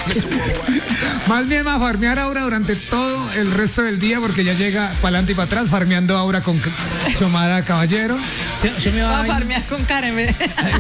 Más bien va a farmear Aura durante todo el resto del día porque ya llega para adelante y para atrás farmeando Aura con Xiomara Caballero. Se me Voy va a farmear con Karen.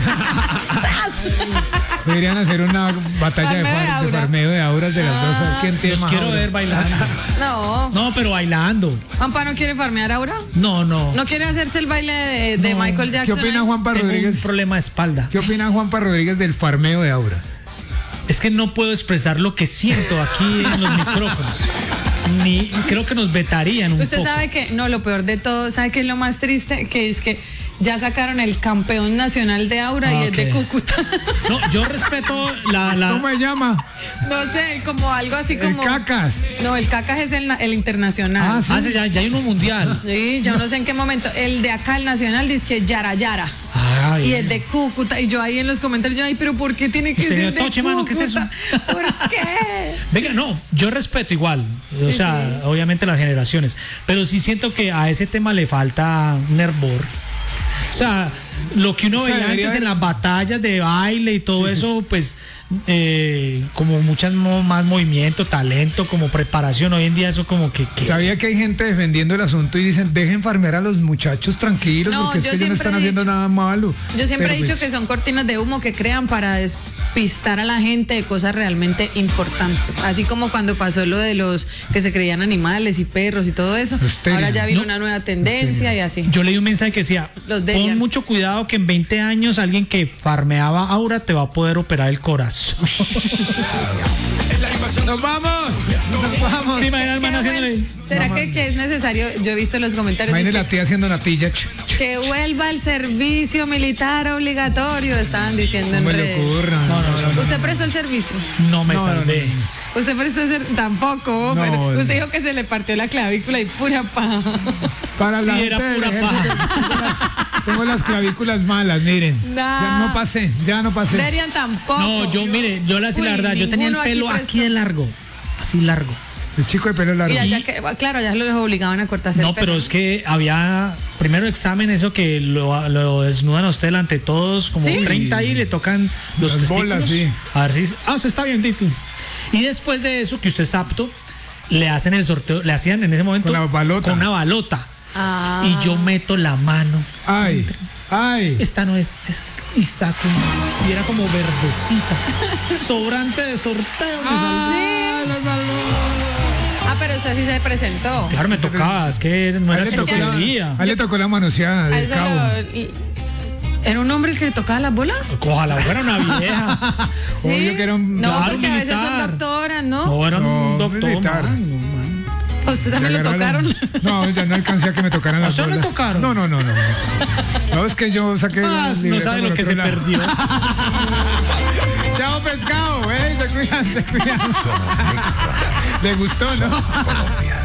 Deberían hacer una batalla de farmeo de auras de las dos. A ver quién tiene Los más quiero aura. ver bailando. No. No, pero bailando. ¿Juanpa no quiere farmear ahora? No. ¿No quiere hacerse el baile de Michael ¿Qué Jackson? opina Juanpa Tengo un Rodríguez? problema de espalda. ¿Qué opina Juanpa Rodríguez del farmeo de Aura? Es que no puedo expresar lo que siento aquí en los micrófonos. Ni creo que nos vetarían un Usted poco. sabe que, no, lo peor de todo, ¿sabe qué es lo más triste? Que es que ya sacaron el campeón nacional de Aura y es de Ok. Cúcuta. No, yo respeto la... ¿Cómo se llama? No sé, como algo así El como... Cacas. No, el Cacas es el internacional. Ah, sí. Ya hay uno mundial. Sí, yo no sé en qué momento. El de acá, el nacional, dice que Yara Yara. Ay, Y es de Cúcuta. Y yo ahí en los comentarios, ay, pero ¿por qué tiene que Usted ser dio de toche, Cúcuta? mano, ¿qué es eso? ¿Por qué? Venga, no, yo respeto igual, o sea, obviamente las generaciones, pero sí siento que a ese tema le falta un hervor. O sea, lo que uno O sea, veía debería antes en haber- las batallas de baile y todo Sí, sí, eso, pues como muchas más movimiento, talento, como preparación. Hoy en día eso como que Sabía que hay gente defendiendo el asunto y dicen, dejen farmear a los muchachos tranquilos No, porque es yo que ellos no siempre están he haciendo dicho- nada malo. Yo siempre Pero he dicho pues, que son cortinas de humo que crean para despistar a la gente de cosas realmente importantes. Así como cuando pasó lo de los que se creían animales y perros y todo eso. Histeria. Ahora ya vino No. una nueva tendencia y así. yo leí un mensaje que decía, Los Debian. pon mucho cuidado que en 20 años alguien que farmeaba Aura te va a poder operar el corazón. ¡Nos vamos! ¡Nos vamos! ¿Te imaginas, hermano, haciéndole? ¿Será que es necesario? Yo he visto los comentarios Imagínate dice la tía haciendo natilla. que vuelva al servicio militar obligatorio, estaban diciendo No en me le redes. ocurra. No. ¿Usted prestó el servicio? No me No, salvé. ¿Usted prestó el servicio? Tampoco, No, pero usted no. dijo que se le partió la clavícula y pura paja. Para Sí, la era gente del pura ejército, tengo las clavículas malas, miren. No. Ya no pasé. Derian tampoco. No, yo mire, yo le decía la Uy, verdad, yo tenía el ninguno aquí pelo prestó. aquí de largo, así largo. El chico de pelo largo. Y allá que, claro, allá los obligaban a cortarse el No, pelo. pero es que había primero examen, eso que lo desnudan a usted delante de todos, como ¿Sí? 30 y le tocan los Las testículos. bolas, sí. A ver si usted está bien, Tito. Y después de eso, que usted es apto, le hacen el sorteo, le hacían en ese momento Con la balota. con una balota. Ah. Y yo meto la mano. Ay. Esta no es, y saco y era como verdecita. Sobrante de sorteo. me salvé. Ah, pero usted sí se presentó. Claro, me tocaba, es que no era A él le tocó la- sorprendía. a él le tocó la manoseada A del eso cabo. ¿Era un hombre el que le tocaba las bolas? Ojalá fuera una vieja. Obvio que era un- No, Claro, porque a veces son militar. doctoras, ¿no? No, era No, un doctor. militar. man. ¿A usted también Le lo agarraron- tocaron? No, ya no alcancé a que me tocaran ¿A las usted le bolas. tocaron? No. No, es que yo saqué la No libreta sabe por lo que otro se lado. perdió. Chao, pescado, se cuidan. Le gustó, ¿no? Colombia.